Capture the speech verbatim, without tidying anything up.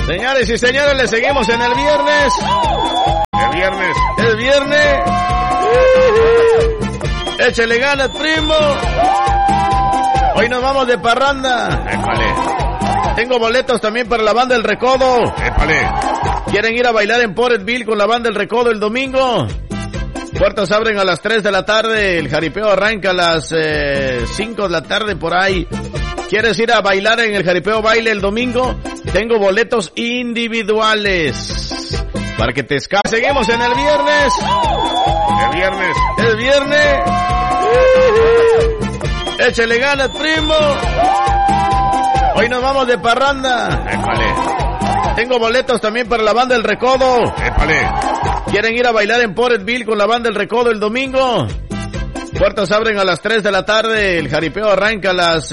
Señores y señores, le seguimos en el viernes. El viernes. El viernes. Échale ganas, primo. Hoy nos vamos de parranda. Épale. Tengo boletos también para la banda El Recodo. Épale. ¿Quieren ir a bailar en Porterville con la banda El Recodo el domingo? Puertas abren a las tres de la tarde. El jaripeo arranca a las eh, cinco de la tarde por ahí. ¿Quieres ir a bailar en el jaripeo baile el domingo? Tengo boletos individuales para que te escapes. Seguimos en el viernes. El viernes. El viernes. Échale ganas, primo. Hoy nos vamos de parranda. Épale. Tengo boletos también para la banda El Recodo. Épale. ¿Quieren ir a bailar en Porterville con la banda El Recodo el domingo? Puertas abren a las tres de la tarde. El jaripeo arranca a las